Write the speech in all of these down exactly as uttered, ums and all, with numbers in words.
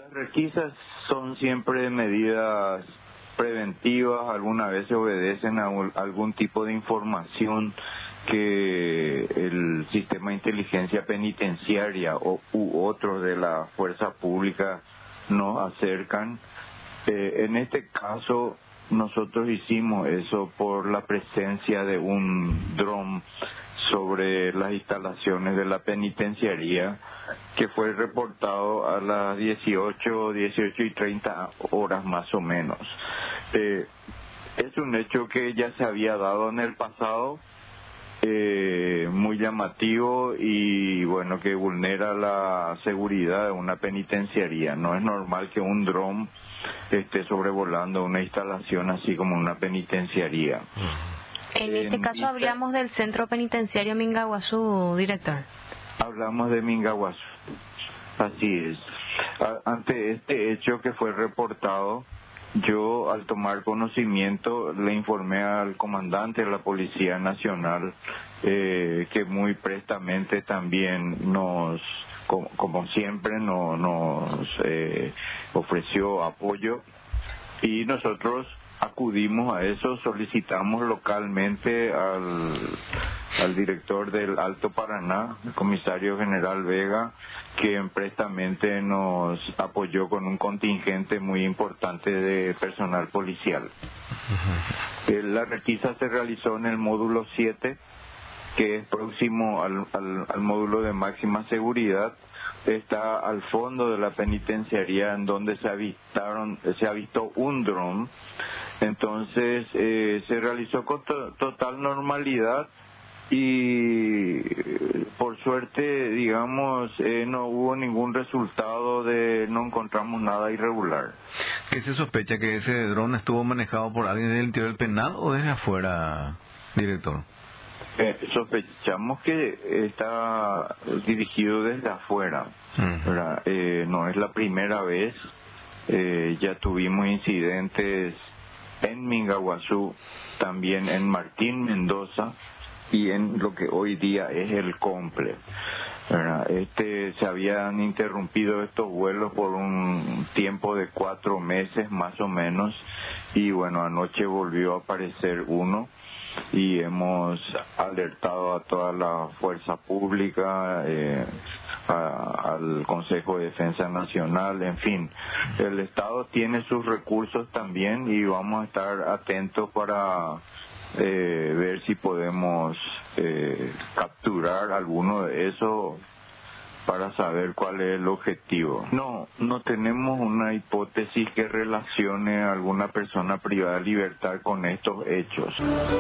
Las requisas son siempre medidas preventivas, algunas veces obedecen a algún tipo de información que el sistema de inteligencia penitenciaria o, u otros de la fuerza pública nos acercan. Eh, en este caso, nosotros hicimos eso por la presencia de un dron sobre las instalaciones de la penitenciaría, que fue reportado a las dieciocho, dieciocho y treinta horas más o menos. Eh, es un hecho que ya se había dado en el pasado, eh, muy llamativo y bueno, que vulnera la seguridad de una penitenciaría. No es normal que un dron esté sobrevolando una instalación así como una penitenciaría. En este en, caso hablamos del centro penitenciario Mingaguazú, director. Hablamos de Mingaguazú, así es. A, ante este hecho que fue reportado, yo al tomar conocimiento le informé al comandante de la Policía Nacional, eh, que muy prestamente también nos, como, como siempre, no, nos eh, ofreció apoyo, y nosotros acudimos a eso, solicitamos localmente al, al director del Alto Paraná, el comisario general Vega, quien prestamente nos apoyó con un contingente muy importante de personal policial. Uh-huh. La requisa se realizó en el módulo siete, que es próximo al, al, al módulo de máxima seguridad. Está al fondo de la penitenciaría, en donde se avistaron, se ha visto un dron. Entonces eh, se realizó con to- total normalidad y por suerte, digamos, eh, no hubo ningún resultado de, no encontramos nada irregular. ¿Qué se sospecha? ¿Que ese dron estuvo manejado por alguien del interior del penal o desde afuera, director? Eh, sospechamos que está dirigido desde afuera, ¿verdad? Eh, no es la primera vez, eh, ya tuvimos incidentes en Mingaguazú, también en Martín Mendoza y en lo que hoy día es el Comple, ¿verdad? Este, se habían interrumpido estos vuelos por un tiempo de cuatro meses más o menos, y bueno, anoche volvió a aparecer uno y hemos alertado a toda la fuerza pública, eh, a, al Consejo de Defensa Nacional, en fin, el Estado tiene sus recursos también y vamos a estar atentos para eh, ver si podemos eh, capturar alguno de esos para saber cuál es el objetivo. No, no tenemos una hipótesis que relacione a alguna persona privada de libertad con estos hechos.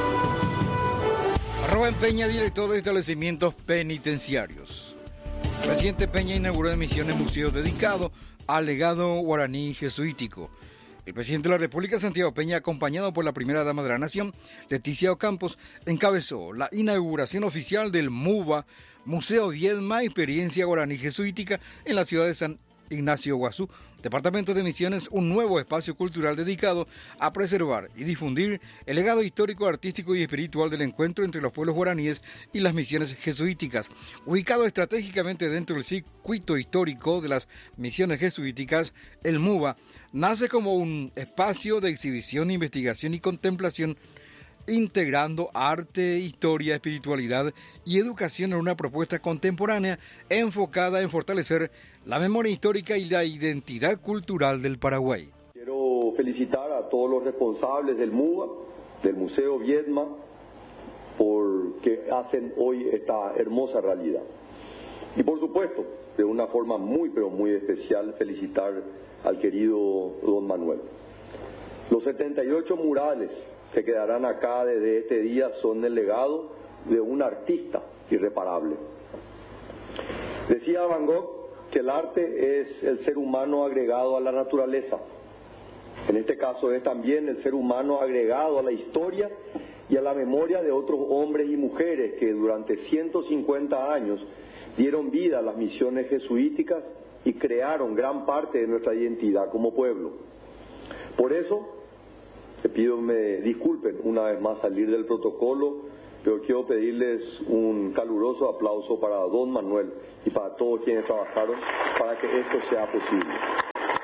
Rubén Peña, director de establecimientos penitenciarios. El presidente Peña inauguró en Misiones museo dedicado al legado guaraní jesuítico. El presidente de la República, Santiago Peña, acompañado por la primera dama de la Nación, Leticia Ocampos, encabezó la inauguración oficial del MUBA, Museo Viedma, Experiencia Guaraní Jesuítica, en la ciudad de San Ignacio Guazú, departamento de Misiones, un nuevo espacio cultural dedicado a preservar y difundir el legado histórico, artístico y espiritual del encuentro entre los pueblos guaraníes y las misiones jesuíticas. Ubicado estratégicamente dentro del circuito histórico de las misiones jesuíticas, el MUBA nace como un espacio de exhibición, investigación y contemplación, integrando arte, historia, espiritualidad y educación en una propuesta contemporánea enfocada en fortalecer la memoria histórica y la identidad cultural del Paraguay. Quiero felicitar a todos los responsables del MUBA, del Museo Viedma, porque hacen hoy esta hermosa realidad. Y por supuesto, de una forma muy pero muy especial, felicitar al querido don Manuel. Los setenta y ocho murales que quedarán acá desde este día son el legado de un artista irreparable. Decía Van Gogh que el arte es el ser humano agregado a la naturaleza. En este caso es también el ser humano agregado a la historia y a la memoria de otros hombres y mujeres que durante ciento cincuenta años dieron vida a las misiones jesuíticas y crearon gran parte de nuestra identidad como pueblo. Por eso, te pido me disculpen una vez más salir del protocolo, pero quiero pedirles un caluroso aplauso para don Manuel y para todos quienes trabajaron para que esto sea posible.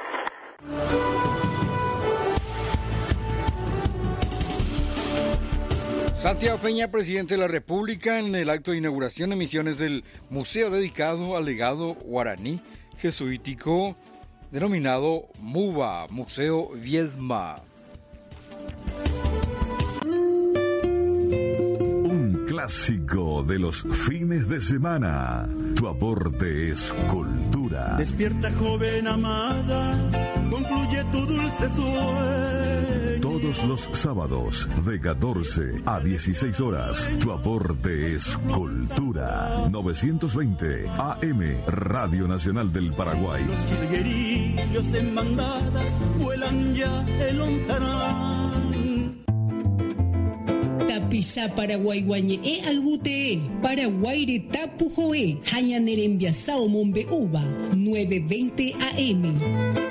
Santiago Peña, presidente de la República, en el acto de inauguración de misiones del museo dedicado al legado guaraní jesuítico denominado MUVA, Museo Viedma. Un clásico de los fines de semana. Tu aporte es cultura. Despierta, joven amada, concluye tu dulce sueño. Todos los sábados de catorce a dieciséis horas, tu aporte es cultura. novecientos veinte A M, Radio Nacional del Paraguay. Los jilguerillos en bandada vuelan ya el ontarán. Tapisa Paraguay guañe e albute Paraguay tapu joe hañanerembia sao mombe uva nueve veinte A M.